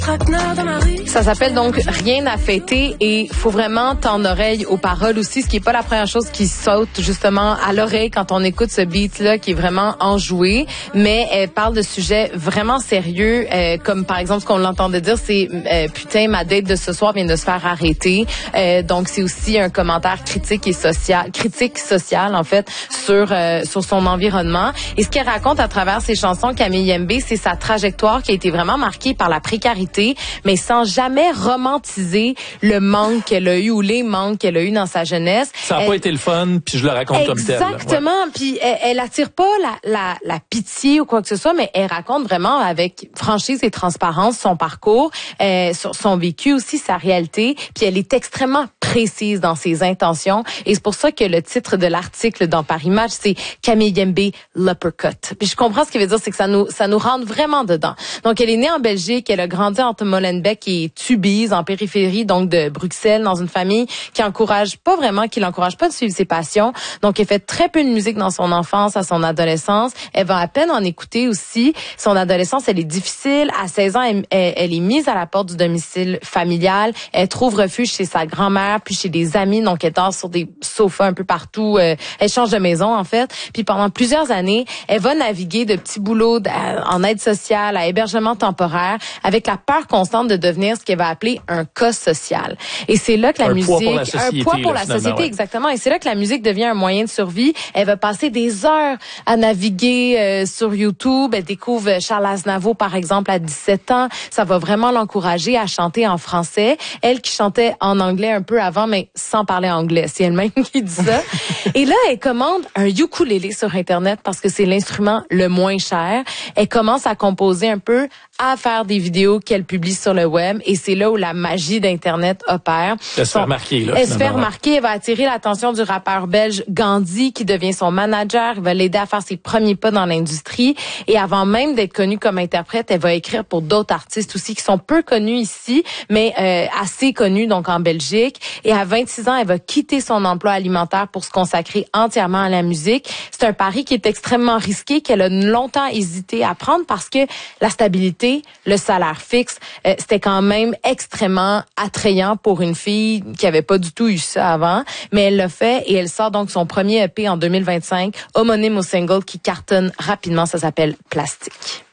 Ça s'appelle donc Rien à fêter et faut vraiment tendre l'oreille aux paroles aussi, ce qui est pas la première chose qui saute justement à l'oreille quand on écoute ce beat-là qui est vraiment enjoué, mais elle parle de sujets vraiment sérieux, comme par exemple ce qu'on l'entendait dire, c'est putain, ma date de ce soir vient de se faire arrêter. Donc c'est aussi un commentaire critique social en fait sur son environnement. Et ce qu'elle raconte à travers ses chansons, Camille Yembe, c'est sa trajectoire qui a été vraiment marquée par la précarité, mais sans jamais romantiser le manque qu'elle a eu ou les manques qu'elle a eu dans sa jeunesse. Ça n'a pas été le fun, puis je le raconte comme tel. Exactement. Ouais. Puis elle attire pas la pitié ou quoi que ce soit, mais elle raconte vraiment avec franchise et transparence son parcours, son vécu aussi, sa réalité. Puis elle est extrêmement précise dans ses intentions. Et c'est pour ça que le titre de l'article dans Paris Match, c'est Camille Yembe, l'uppercut. Puis je comprends ce qu'il veut dire, c'est que ça nous rentre vraiment dedans. Donc elle est née en Belgique, elle a grandi entre Molenbeek et Tubize, en périphérie donc de Bruxelles, dans une famille qui l'encourage pas de suivre ses passions. Donc elle fait très peu de musique dans son enfance, à son adolescence. Elle va à peine en écouter aussi. Son adolescence, elle est difficile. À 16 ans, elle est mise à la porte du domicile familial. Elle trouve refuge chez sa grand-mère, puis chez des amis. Donc elle dort sur des sofas un peu partout. Elle change de maison en fait. Puis pendant plusieurs années, elle va naviguer de petits boulots en aide sociale, à hébergement temporaire, avec la peur constante de devenir ce qu'elle va appeler un cas social. Et c'est là que la musique, un poids pour la société, exactement. Et c'est là que la musique devient un moyen de survie. Elle va passer des heures à naviguer sur YouTube. Elle découvre Charles Aznavour, par exemple, à 17 ans. Ça va vraiment l'encourager à chanter en français. Elle qui chantait en anglais un peu avant, mais sans parler anglais. C'est elle-même qui dit ça. Et là, elle commande un ukulélé sur Internet parce que c'est l'instrument le moins cher. Elle commence à composer un peu, à faire des vidéos qu'elle publie sur le web. Et c'est là où la magie d'Internet opère. Elle se fait remarquer, là. Elle se fait remarquer. Elle va attirer l'attention du rappeur belge Gandhi, qui devient son manager. Il va l'aider à faire ses premiers pas dans l'industrie. Et avant même d'être connue comme interprète, elle va écrire pour d'autres artistes aussi qui sont peu connus ici, mais assez connus donc en Belgique. Et à 26 ans, elle va quitter son emploi alimentaire pour se consacrer entièrement à la musique. C'est un pari qui est extrêmement risqué, qu'elle a longtemps hésité à prendre parce que la stabilité, le salaire fixe, c'était quand même extrêmement attrayant pour une fille qui avait pas du tout eu ça avant. Mais elle l'a fait et elle sort donc son premier EP en 2025, homonyme au single qui cartonne rapidement. Ça s'appelle Plastique.